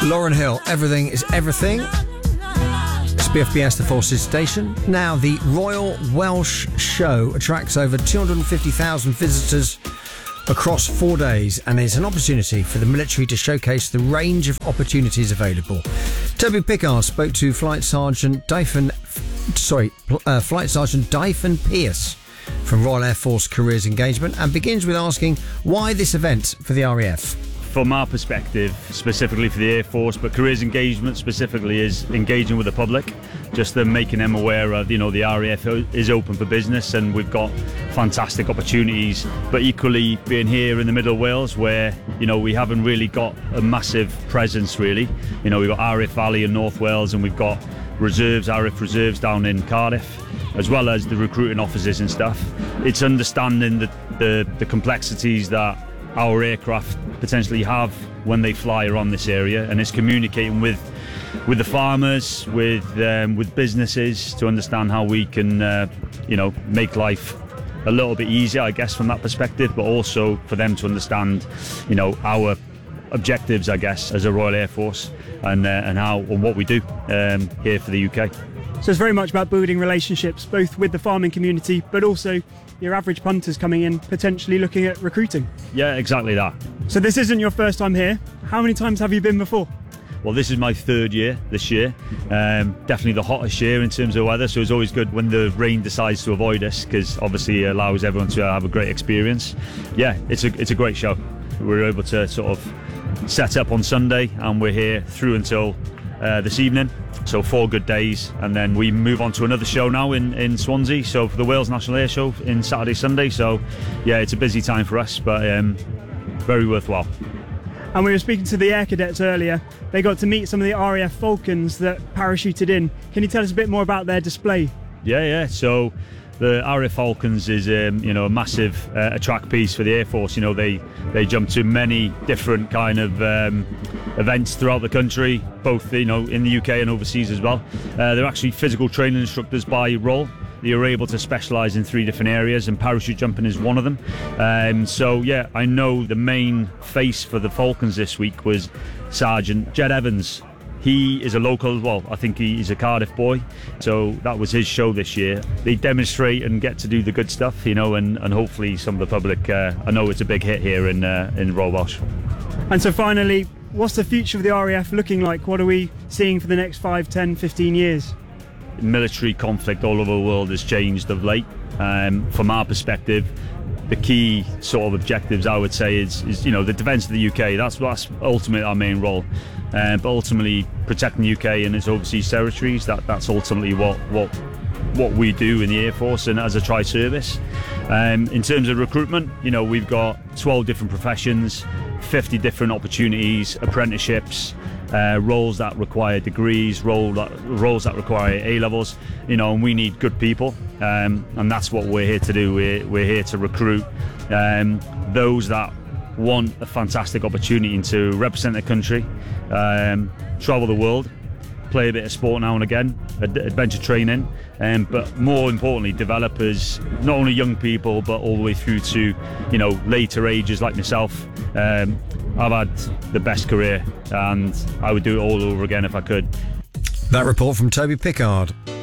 Lauryn Hill, Everything is Everything. It's BFBS, the Forces station. Now, the Royal Welsh Show attracts over 250,000 visitors across 4 days and is an opportunity for the military to showcase the range of opportunities available. Toby Pickard spoke to Flight Sergeant Dyfan Pierce from Royal Air Force Careers Engagement and begins with asking why this event for the RAF. From our perspective, specifically for the Air Force, but careers engagement specifically is engaging with the public, just making them aware of, the RAF is open for business and we've got fantastic opportunities, but equally being here in the middle of Wales where, we haven't really got a massive presence really. We've got RAF Valley in North Wales and we've got RAF reserves down in Cardiff, as well as the recruiting offices and stuff. It's understanding the complexities that our aircraft potentially have when they fly around this area, and it's communicating with the farmers, with businesses to understand how we can make life a little bit easier, I guess, from that perspective, but also for them to understand our objectives, I guess, as a Royal Air Force and what we do here for the UK. So it's very much about building relationships both with the farming community but also your average punters coming in, potentially looking at recruiting. Yeah, exactly that. So this isn't your first time here. How many times have you been before? Well, this is my third year this year. Definitely the hottest year in terms of weather, so it's always good when the rain decides to avoid us because obviously it allows everyone to have a great experience. Yeah, it's a great show. We're able to sort of set up on Sunday and we're here through until this evening. So 4 good days, and then we move on to another show now in Swansea, so for the Wales National Air Show in Saturday, Sunday. So yeah, it's a busy time for us, but very worthwhile. And we were speaking to the Air Cadets earlier. They got to meet some of the RAF Falcons that parachuted in. Can you tell us a bit more about their display? Yeah. So the RAF Falcons is a massive track piece for the Air Force. They jump to many different kind of events throughout the country, both in the UK and overseas as well. They're actually physical training instructors by role. You're able to specialise in 3 different areas, and parachute jumping is one of them. So yeah, I know the main face for the Falcons this week was Sergeant Jed Evans. He is a local, I think he's a Cardiff boy, so that was his show this year. They demonstrate and get to do the good stuff, and hopefully some of the public, I know it's a big hit here in Royal Welsh. And so finally, what's the future of the RAF looking like? What are we seeing for the next 5, 10, 15 years? Military conflict all over the world has changed of late. From our perspective, the key sort of objectives I would say is the defence of the UK. That's ultimately our main role. But ultimately protecting the UK and its overseas territories, that's ultimately what we do in the Air Force and as a tri-service. In terms of recruitment, we've got 12 different professions, 50 different opportunities, apprenticeships, roles that require degrees, roles that require A-levels, and we need good people, and that's what we're here to do. We're here to recruit those that want a fantastic opportunity to represent their country, travel the world, play a bit of sport now and again, adventure training, but more importantly develop as not only young people but all the way through to later ages like myself. I've had the best career and I would do it all over again if I could. That report from Toby Pickard.